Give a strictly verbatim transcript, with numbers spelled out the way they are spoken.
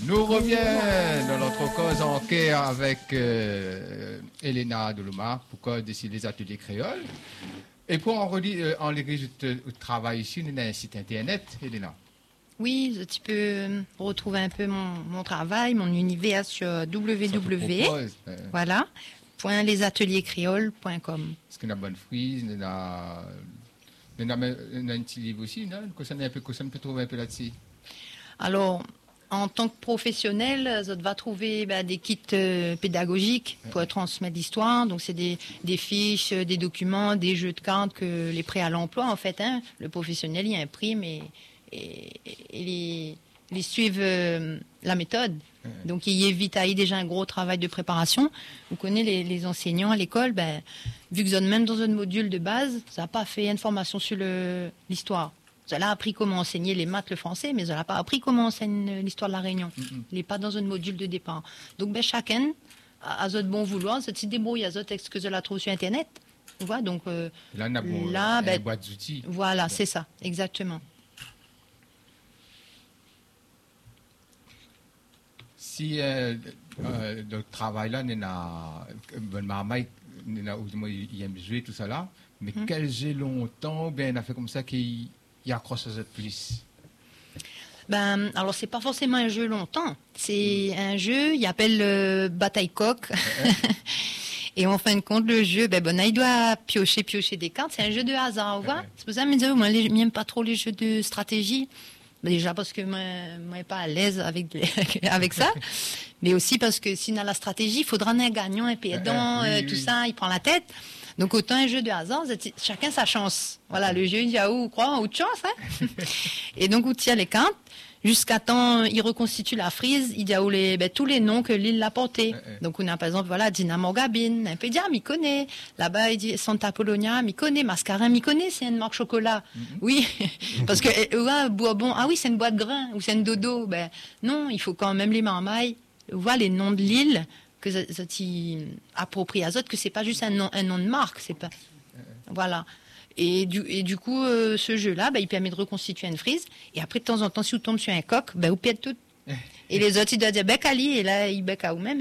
Nous reviens dans notre cause en quai avec euh, Elena Deloma pour cause des les ateliers créoles. Et pour en relire en les résultats de travail ici, on a un site internet, Elena. Oui, tu peux retrouver un peu mon, mon travail, mon univers sur w w w point Euh, voilà, point les ateliers créoles point com. Est-ce qu'on a bonne frise, on a, on a, on a un petit livre aussi, non? Qu'on un peu, qu'on peut trouver un peu là-dessus. Alors, en tant que professionnel, ça va trouver bah, des kits euh, pédagogiques pour transmettre l'histoire. Donc, c'est des, des fiches, des documents, des jeux de cartes que les prêts à l'emploi, en fait. Hein, le professionnel, il imprime et, et, et les, les suivent euh, la méthode. Donc, il évite à y déjà un gros travail de préparation. Vous connaissez les, les enseignants à l'école, ben, vu que vous êtes même dans un module de base, ça n'a pas fait une formation sur le- l'histoire. Vous avez appris comment enseigner les maths, le français, mais vous n'avez pas appris comment enseigner l'histoire de la Réunion. Mm -hmm. Il n'est pas dans un module de départ. Donc, ben, chacun a son bon vouloir, se débrouille, à ce texte que je la trouve sur Internet. Vous voyez, donc, euh, là, on a bon, là, une ben, boîte d'outils. Voilà, c'est ça, exactement. Si euh, euh, le travail là, on a, ben, Marmaille, il aime jouer tout ça là, mais mm -hmm. quel jeu longtemps, ben, on a fait comme ça qu'il il accroche aux autres plus. Ben, alors c'est pas forcément un jeu longtemps, c'est mm. un jeu, il appelle euh, Bataille Coq. Et en fin de compte, le jeu, ben, bon, il doit piocher, piocher des cartes, c'est un jeu de hasard, vous voyez. C'est pour ça que je moi, je n'aime pas trop les jeux de stratégie. Déjà parce que moi, moi je suis pas à l'aise avec, avec ça, mais aussi parce que si on a la stratégie, il faudra un gagnant, un perdant, oui, euh, tout oui. ça, il prend la tête. Donc autant un jeu de hasard, chacun sa chance. Voilà, le jeu, il y a où, quoi, ou de chance. Hein. Et donc, on tire les cartes, jusqu'à temps, il reconstitue la frise, il y a où les, ben, tous les noms que l'île l'a porté. Donc on a par exemple, voilà, Dinamo Gabine, un peu diam, il connaît. Là-bas, il dit Santa Polonia, il connaît. Mascarin, il connaît, c'est une marque chocolat. Mm-hmm. Oui, parce que, ouais, Bourbon, ah oui, c'est une boîte de grains, ou c'est une dodo. Ben, non, il faut quand même les marmailles, voir les noms de l'île, que ça t'y approprie à autres, que c'est pas juste un nom, un nom de marque, c'est pas, voilà. Et du, et du coup, euh, ce jeu-là, bah, il permet de reconstituer une frise. Et après, de temps en temps, si vous tombez sur un coq, bah, vous perdez tout. Et les autres, ils doivent dire bec à lui, et là, ils bec à vous-même.